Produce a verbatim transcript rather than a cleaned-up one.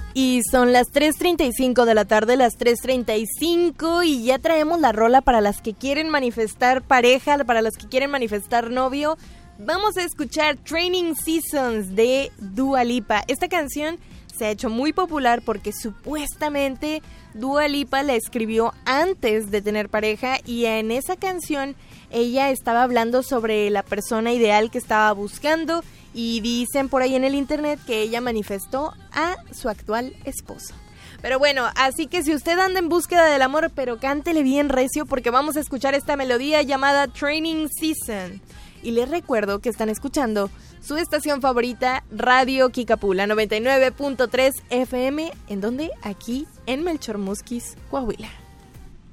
Y son las tres treinta y cinco de la tarde, las tres treinta y cinco, y ya traemos la rola para las que quieren manifestar pareja, para las que quieren manifestar novio. Vamos a escuchar Training Seasons de Dua Lipa. Esta canción se ha hecho muy popular porque supuestamente Dua Lipa la escribió antes de tener pareja, y en esa canción ella estaba hablando sobre la persona ideal que estaba buscando, y dicen por ahí en el internet que ella manifestó a su actual esposo. Pero bueno, así que si usted anda en búsqueda del amor, pero cántele bien recio, porque vamos a escuchar esta melodía llamada Training Season. Y les recuerdo que están escuchando su estación favorita, Radio Kikapula noventa y nueve punto tres F M, ¿en dónde? Aquí en Melchor Musquis, Coahuila.